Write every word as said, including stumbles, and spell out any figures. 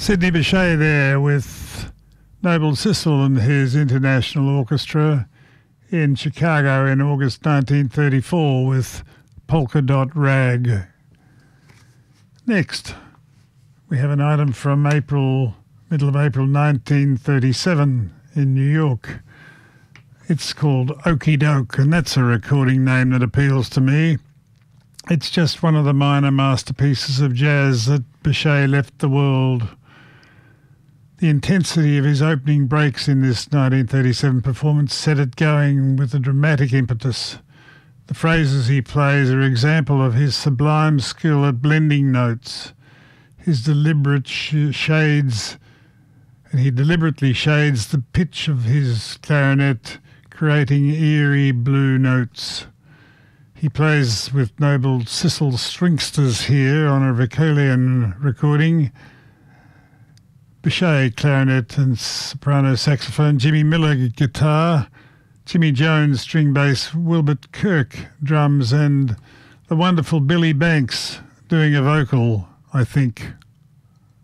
Sidney Bechet there with Noble Sissle and his international orchestra in Chicago in August nineteen thirty-four with Polka Dot Rag. Next, we have an item from April, middle of April nineteen thirty-seven in New York. It's called Okie Doke, and that's a recording name that appeals to me. It's just one of the minor masterpieces of jazz that Bechet left the world. The intensity of his opening breaks in this nineteen thirty-seven performance set it going with a dramatic impetus. The phrases he plays are an example of his sublime skill at blending notes, his deliberate sh- shades, and he deliberately shades the pitch of his clarinet, creating eerie blue notes. He plays with Noble Sissle stringsters here on a Vicolian recording, Bechet clarinet and soprano saxophone, Jimmy Miller guitar, Jimmy Jones string bass, Wilbert Kirk drums, and the wonderful Billy Banks doing a vocal, I think.